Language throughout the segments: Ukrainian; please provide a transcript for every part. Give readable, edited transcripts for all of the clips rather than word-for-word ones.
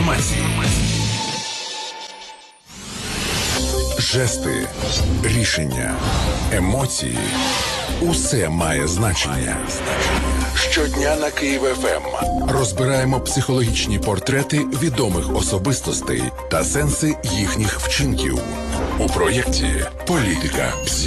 інформації. Жести, рішення, емоції – усе має значення. Щодня на Київ ФМ розбираємо психологічні портрети відомих особистостей та сенси їхніх вчинків. У проєкті «Політика ПСІ».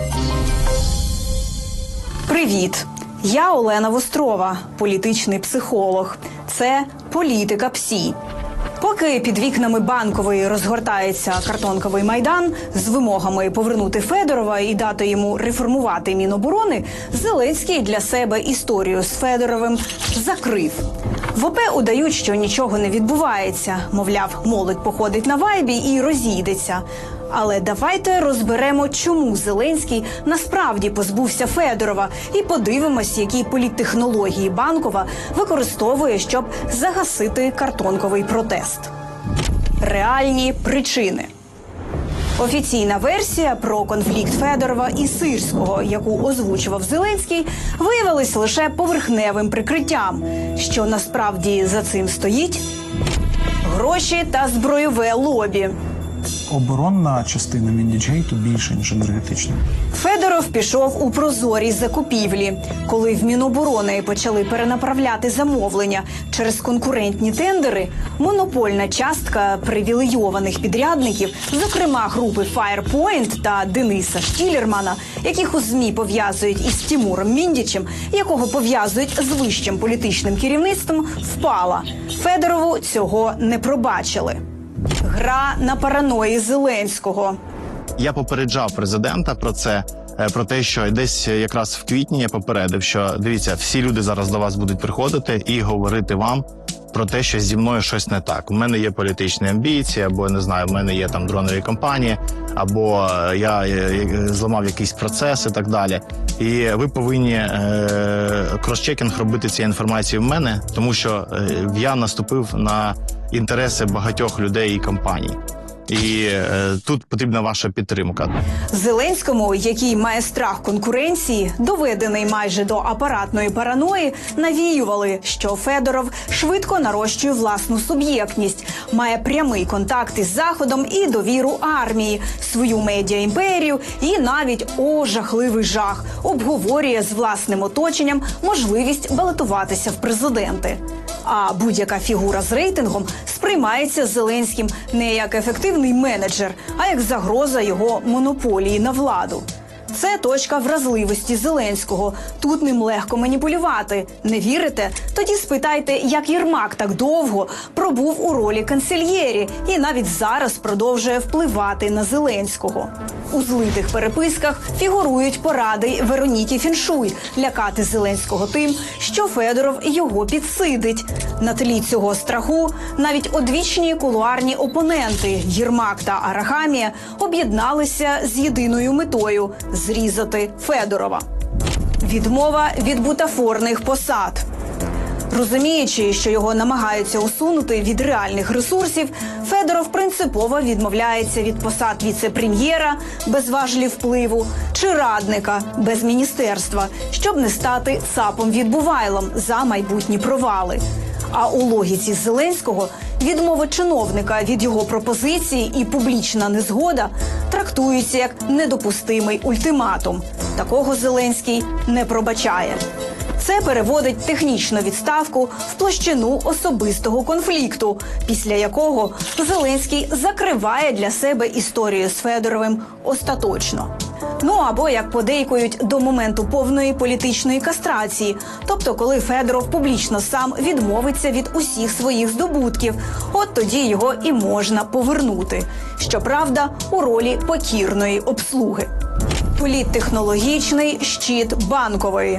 Привіт! Я Олена Вострова, політичний психолог. Це «Політика ПСІ». Поки під вікнами Банкової розгортається картонковий майдан з вимогами повернути Федорова і дати йому реформувати Міноборони, Зеленський для себе історію з Федоровим закрив. В ОП удають, що нічого не відбувається. Мовляв, молодь походить на вайбі і розійдеться. Але давайте розберемо, чому Зеленський насправді позбувся Федорова, і подивимось, які політтехнології Банкова використовує, щоб загасити картонковий протест. Реальні причини. Офіційна версія про конфлікт Федорова і Сирського, яку озвучував Зеленський, виявилась лише поверхневим прикриттям. Що насправді за цим стоїть? Гроші та збройове лобі. Оборонна частина Міндіджейту більше, ніж енергетична. Федоров пішов у прозорі закупівлі. Коли в Міноборони почали перенаправляти замовлення через конкурентні тендери, монопольна частка привілейованих підрядників, зокрема групи Firepoint та Дениса Штілермана, яких у ЗМІ пов'язують із Тімуром Міндічем, якого пов'язують з вищим політичним керівництвом, впала. Федорову цього не пробачили. Гра на параної Зеленського. Я попереджав президента про це, про те, що десь якраз в квітні я попередив, що, дивіться, всі люди зараз до вас будуть приходити і говорити вам про те, що зі мною щось не так. У мене є політичні амбіції, або, не знаю, в мене є там дронові компанії, або я зламав якийсь процес і так далі. І ви повинні крос-чекінг робити цієї інформації в мене, тому що я наступив на інтереси багатьох людей і компаній. І тут потрібна ваша підтримка. Зеленському, який має страх конкуренції, доведений майже до апаратної параної, навіювали, що Федоров швидко нарощує власну суб'єктність, має прямий контакт із Заходом і довіру армії, свою медіа-імперію і навіть, о, жахливий жах, обговорює з власним оточенням можливість балотуватися в президенти. А будь-яка фігура з рейтингом сприймається Зеленським не як ефективний менеджер, а як загроза його монополії на владу. Це точка вразливості Зеленського. Тут ним легко маніпулювати. Не вірите? Тоді спитайте, як Єрмак так довго пробув у ролі канцельєрі і навіть зараз продовжує впливати на Зеленського. У злитих переписках фігурують поради Вероніки Фіншуй лякати Зеленського тим, що Федоров його підсидить. На тлі цього страху навіть одвічні кулуарні опоненти Єрмак та Арахамія об'єдналися з єдиною метою – зрізати Федорова. Відмова від бутафорних посад. Розуміючи, що його намагаються усунути від реальних ресурсів, Федоров принципово відмовляється від посад віце-прем'єра без важелів впливу чи радника без міністерства, щоб не стати цапом-відбувайлом за майбутні провали. А у логіці Зеленського відмова чиновника від його пропозиції і публічна незгода трактуються як недопустимий ультиматум. Такого Зеленський не пробачає. Це переводить технічну відставку в площину особистого конфлікту, після якого Зеленський закриває для себе історію з Федоровим остаточно. Ну або, як подейкують, до моменту повної політичної кастрації, тобто коли Федоров публічно сам відмовиться від усіх своїх здобутків, от тоді його і можна повернути. Щоправда, у ролі покірної обслуги. Політтехнологічний щит Банкової.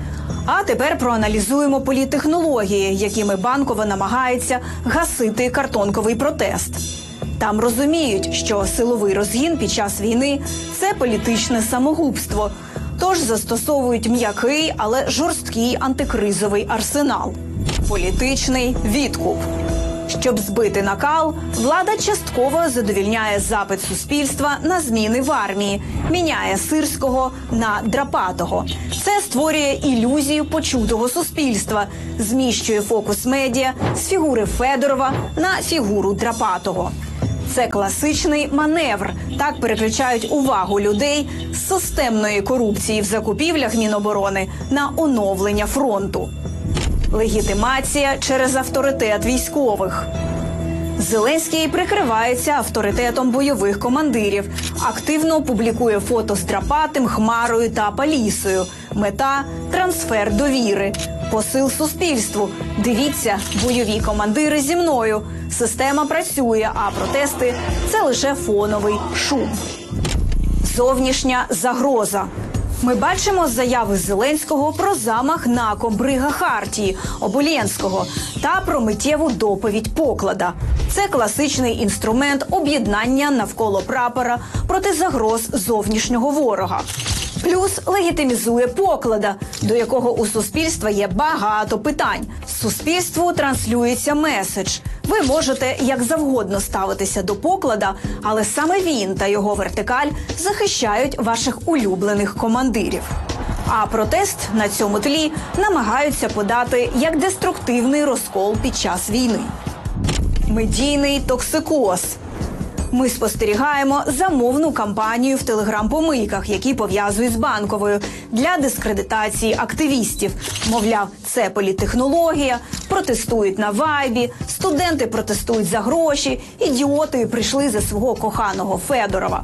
А тепер проаналізуємо політтехнології, якими Банкова намагається гасити картонковий протест. Там розуміють, що силовий розгін під час війни – це політичне самогубство. Тож застосовують м'який, але жорсткий антикризовий арсенал – політичний відкуп. Щоб збити накал, влада частково задовільняє запит суспільства на зміни в армії, міняє Сирського на Драпатого. Це створює ілюзію почутого суспільства, зміщує фокус медіа з фігури Федорова на фігуру Драпатого. Це класичний маневр. Так переключають увагу людей з системної корупції в закупівлях Міноборони на оновлення фронту. Легітимація через авторитет військових. Зеленський прикривається авторитетом бойових командирів, активно публікує фото з Драпатим, Хмарою та Палісою. Мета – трансфер довіри. Посил суспільству. Дивіться, бойові командири зі мною. Система працює, а протести – це лише фоновий шум. Зовнішня загроза. Ми бачимо заяви Зеленського про замах на комбрига Хартії Оболєнського та про миттєву доповідь Поклада. Це класичний інструмент об'єднання навколо прапора проти загроз зовнішнього ворога. Плюс легітимізує Поклада, до якого у суспільства є багато питань. Суспільству транслюється меседж. Ви можете як завгодно ставитися до Поклада, але саме він та його вертикаль захищають ваших улюблених командирів. А протест на цьому тлі намагаються подати як деструктивний розкол під час війни. Медійний токсикоз. Ми спостерігаємо замовну кампанію в телеграм-помийках, які пов'язують з Банковою, для дискредитації активістів. Мовляв, це політтехнологія, протестують на вайбі, студенти протестують за гроші, ідіоти прийшли за свого коханого Федорова.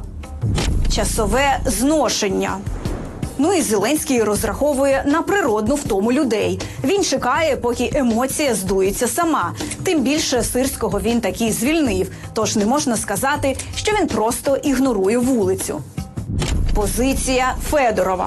Часове зношення. Ну і Зеленський розраховує на природну втому людей. Він чекає, поки емоція здується сама. Тим більше Сирського він таки звільнив, тож не можна сказати, що він просто ігнорує вулицю. Позиція Федорова.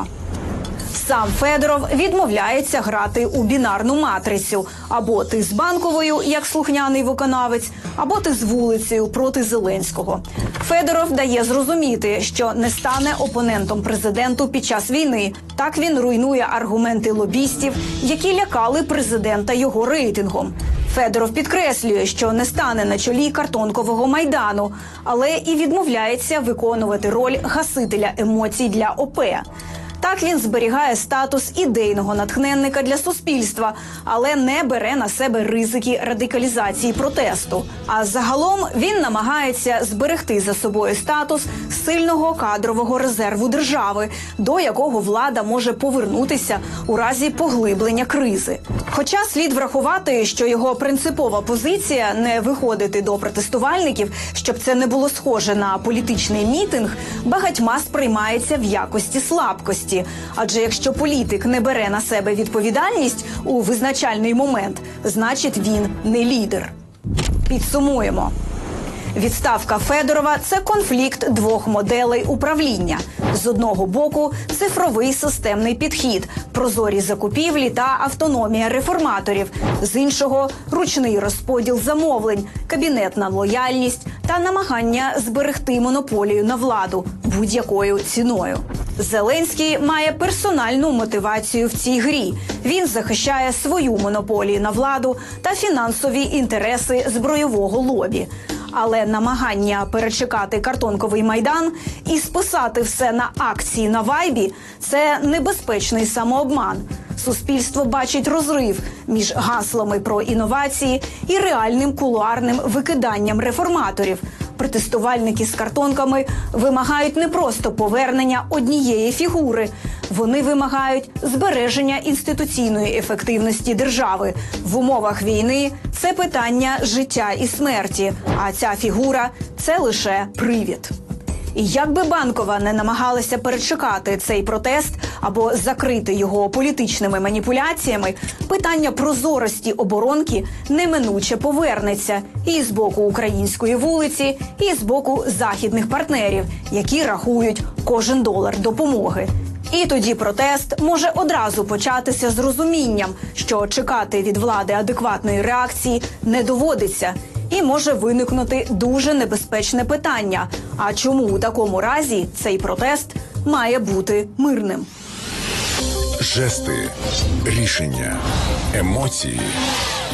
Сам Федоров відмовляється грати у бінарну матрицю. Або ти з Банковою, як слухняний виконавець, або ти з вулицею проти Зеленського. Федоров дає зрозуміти, що не стане опонентом президенту під час війни. Так він руйнує аргументи лобістів, які лякали президента його рейтингом. Федоров підкреслює, що не стане на чолі картонкового Майдану, але і відмовляється виконувати роль гасителя емоцій для ОП. Так він зберігає статус ідейного натхненника для суспільства, але не бере на себе ризики радикалізації протесту. А загалом він намагається зберегти за собою статус сильного кадрового резерву держави, до якого влада може повернутися у разі поглиблення кризи. Хоча слід врахувати, що його принципова позиція не виходити до протестувальників, щоб це не було схоже на політичний мітинг, багатьма сприймається в якості слабкості. Адже якщо політик не бере на себе відповідальність у визначальний момент, значить він не лідер. Підсумуємо. Відставка Федорова – це конфлікт двох моделей управління. З одного боку – цифровий системний підхід, прозорі закупівлі та автономія реформаторів. З іншого – ручний розподіл замовлень, кабінетна лояльність та намагання зберегти монополію на владу будь-якою ціною. Зеленський має персональну мотивацію в цій грі. Він захищає свою монополію на владу та фінансові інтереси збройового лобі. Але намагання перечекати картонковий Майдан і списати все на акції на вайбі – це небезпечний самообман. Суспільство бачить розрив між гаслами про інновації і реальним кулуарним викиданням реформаторів. Протестувальники з картонками вимагають не просто повернення однієї фігури. Вони вимагають збереження інституційної ефективності держави. В умовах війни це питання життя і смерті, а ця фігура – це лише привід. І як би Банкова не намагалася перечекати цей протест або закрити його політичними маніпуляціями, питання прозорості оборонки неминуче повернеться і з боку української вулиці, і з боку західних партнерів, які рахують кожен долар допомоги. І тоді протест може одразу початися з розумінням, що чекати від влади адекватної реакції не доводиться. І може виникнути дуже небезпечне питання. А чому у такому разі цей протест має бути мирним? Жести, рішення, емоції.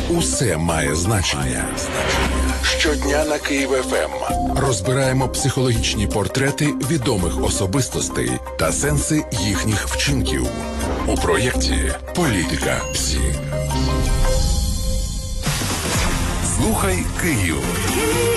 Усе має значення. Щодня на Київ ФМ розбираємо психологічні портрети відомих особистостей та сенси їхніх вчинків у проєкті «Політика ПСІ». Слухай Київ.